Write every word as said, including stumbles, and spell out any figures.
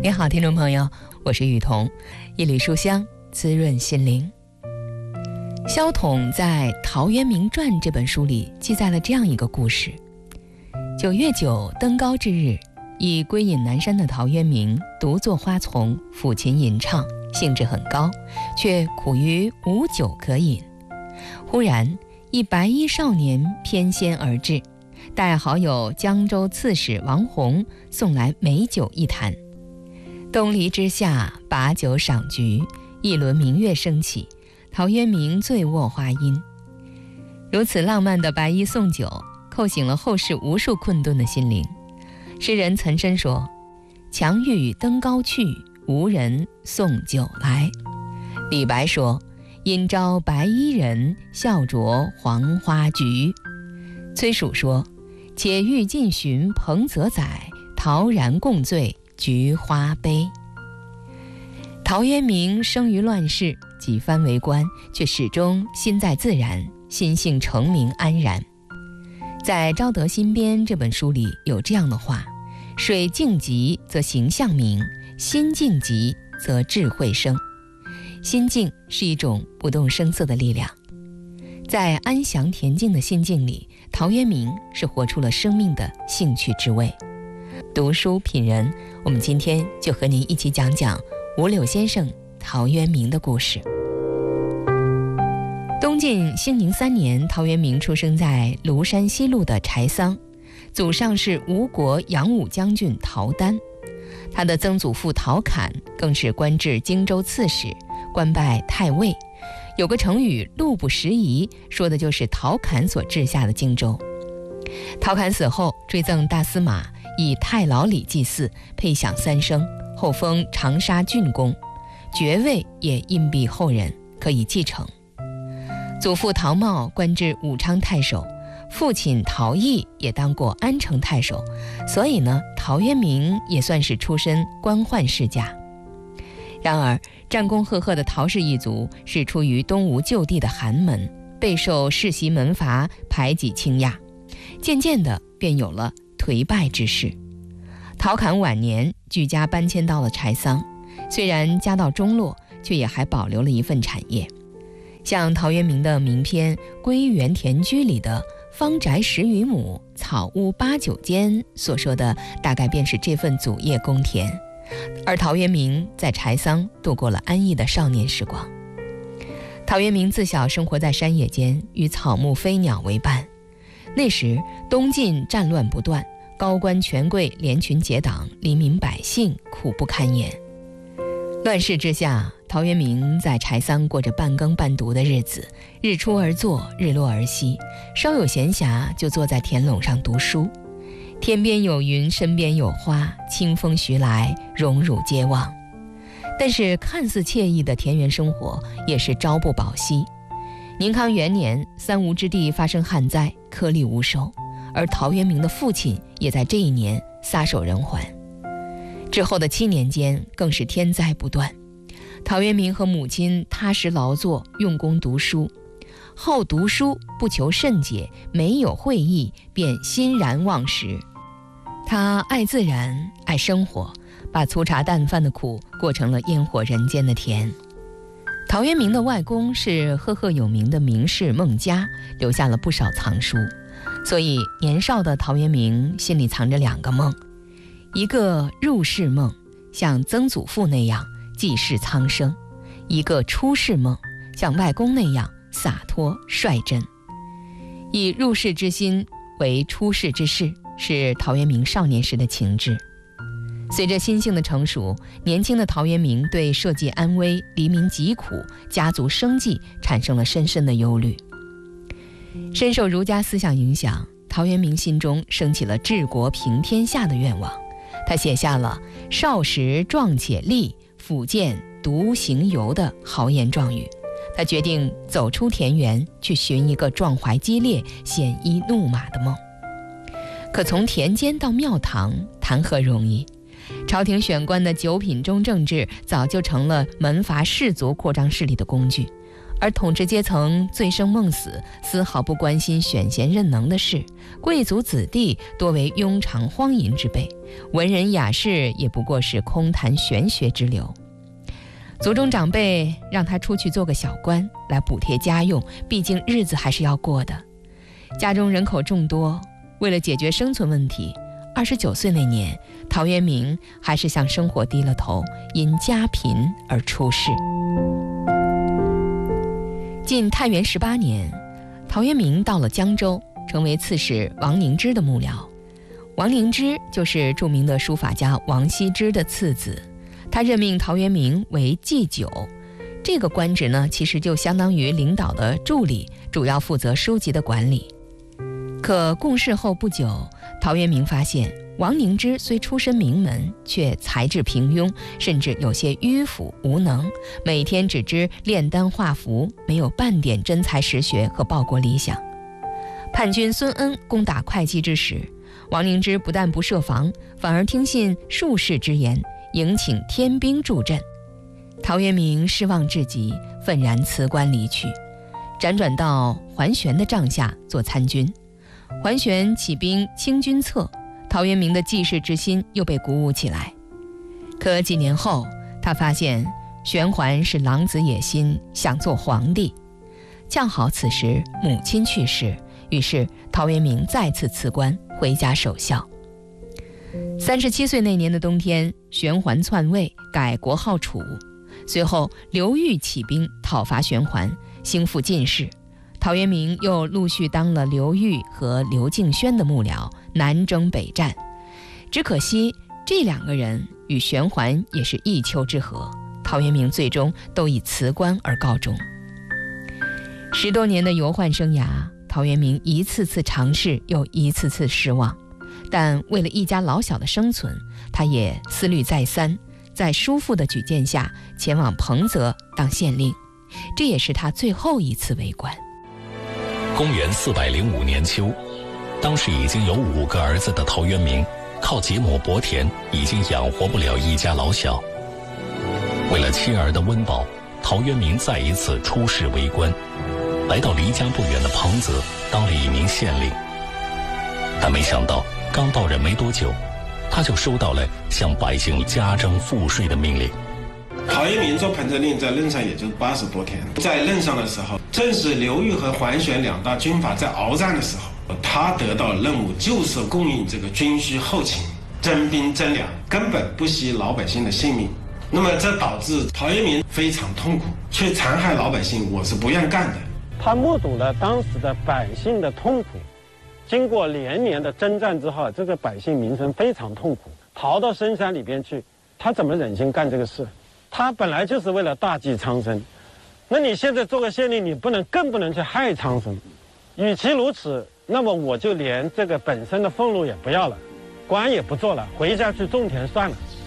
你好，听众朋友，我是雨桐，一缕书香滋润心灵。萧统在《陶渊明传》这本书里记载了这样一个故事：九月九登高之日，已归隐南山的陶渊明独坐花丛，抚琴吟唱，兴致很高，却苦于无酒可饮。忽然一白衣少年翩跹而至，带好友江州刺史王弘送来美酒一坛。东篱之下，把酒赏菊，一轮明月升起，陶渊明醉卧花阴。如此浪漫的白衣送酒，叩醒了后世无数困顿的心灵。诗人岑参说：强欲登高去，无人送酒来。李白说：应招白衣人，笑着黄花菊。崔曙说：且欲尽寻彭泽载，陶然共醉菊花杯。陶渊明生于乱世，几番为官，却始终心在自然，心性澄明安然。在《昭德新编》这本书里有这样的话：水静极则形象明，心静极则智慧生。心静是一种不动声色的力量，在安详恬静的心境里，陶渊明是活出了生命的兴趣之味。读书品人，我们今天就和您一起讲讲五柳先生陶渊明的故事。东晋兴宁三年，陶渊明出生在庐山西路的柴桑，祖上是吴国扬武将军陶丹，他的曾祖父陶侃更是官至荆州刺史，官拜太尉。有个成语路不拾遗，说的就是陶侃所治下的荆州。陶侃死后，追赠大司马，以太牢里祭祀，配享三升，后封长沙郡公，爵位也荫庇后人，可以继承。祖父陶茂官至武昌太守，父亲陶毅也当过安城太守，所以呢，陶渊明也算是出身官宦世家。然而战功赫赫的陶氏一族是出于东吴旧地的寒门，备受世袭门阀排挤倾轧，渐渐的便有了颓败之势。陶侃晚年举家搬迁到了柴桑，虽然家道中落，却也还保留了一份产业。像陶渊明的名篇《归园田居》里的方宅十余亩，草屋八九间所说的，大概便是这份祖业公田。而陶渊明在柴桑度过了安逸的少年时光。陶渊明自小生活在山野间，与草木飞鸟为伴。那时东晋战乱不断，高官权贵联群结党，黎民百姓苦不堪言。乱世之下，陶渊明在柴桑过着半耕半读的日子，日出而作，日落而息，稍有闲暇就坐在田垄上读书。天边有云，身边有花，清风徐来，荣辱皆忘。但是看似惬意的田园生活也是朝不保夕。宁康元年，三吴之地发生旱灾，颗粒无收，而陶渊明的父亲也在这一年撒手人寰。之后的七年间更是天灾不断，陶渊明和母亲踏实劳作，用功读书。好读书，不求甚解，没有会意，便欣然忘食。他爱自然，爱生活，把粗茶淡饭的苦过成了烟火人间的甜。陶渊明的外公是赫赫有名的名士孟嘉，留下了不少藏书，所以年少的陶渊明心里藏着两个梦：一个入世梦，像曾祖父那样济世苍生；一个出世梦，像外公那样洒脱率真。以入世之心为出世之事，是陶渊明少年时的情志。随着心性的成熟，年轻的陶渊明对社稷安危、黎民疾苦、家族生计产生了深深的忧虑。深受儒家思想影响，陶渊明心中升起了治国平天下的愿望。他写下了少时壮且立，辅见独行游的豪言壮语。他决定走出田园，去寻一个壮怀激烈、鲜衣怒马的梦。可从田间到庙堂，谈何容易？朝廷选官的九品中正制早就成了门阀士族扩张势力的工具， 而统治阶层醉生梦死，丝毫不关心选贤任能的事，贵族子弟多为庸常荒淫之辈，文人雅士也不过是空谈玄学之流。族中长辈让他出去做个小官来补贴家用，毕竟日子还是要过的。家中人口众多，为了解决生存问题，二十九岁那年，陶渊明还是向生活低了头，因家贫而出仕。晋太元十八年，陶渊明到了江州，成为刺史王凝之的幕僚。王凝之就是著名的书法家王羲之的次子，他任命陶渊明为祭酒。这个官职呢，其实就相当于领导的助理，主要负责书籍的管理。可共事后不久，陶渊明发现王凝之虽出身名门，却才智平庸，甚至有些迂腐无能，每天只知炼丹画符，没有半点真才实学和报国理想。叛军孙恩攻打会稽之时，王凝之不但不设防，反而听信术士之言，迎请天兵助阵。陶渊明失望至极，愤然辞官离去，辗转到桓玄的帐下做参军。桓玄起兵清君侧，陶渊明的济世之心又被鼓舞起来。可几年后，他发现玄桓是狼子野心，想做皇帝。恰好此时母亲去世，于是陶渊明再次辞官回家守孝。三十七岁那年的冬天，玄桓篡位，改国号楚。随后刘裕起兵讨伐玄桓，兴复晋室。陶渊明又陆续当了刘裕和刘敬轩的幕僚，南征北战。只可惜这两个人与玄桓也是一丘之貉，陶渊明最终都以辞官而告终。十多年的游宦生涯，陶渊明一次次尝试，又一次次失望，但为了一家老小的生存，他也思虑再三，在叔父的举荐下前往彭泽当县令，这也是他最后一次为官。 公元四百零五年秋，当时已经有五个儿子的陶渊明，靠几亩薄田已经养活不了一家老小。为了妻儿的温饱，陶渊明再一次出仕为官，来到离家不远的彭泽当了一名县令。但没想到刚到任没多久，他就收到了向百姓加征赋税的命令。 陶渊明做彭泽令在任上也就八十多天，在任上的时候，正是刘裕和桓玄两大军阀在鏖战的时候，他得到任务就是供应这个军需后勤，征兵征粮，根本不惜老百姓的性命。那么这导致陶渊明非常痛苦，去残害老百姓，我是不愿干的。 他目睹了当时的百姓的痛苦，经过连年的征战之后，这个百姓民生非常痛苦，逃到深山里边去，他怎么忍心干这个事？他本来就是为了大济苍生，那你现在做个县令，你不能更不能去害苍生。与其如此，那么我就连这个本身的俸禄也不要了，官也不做了，回家去种田算了。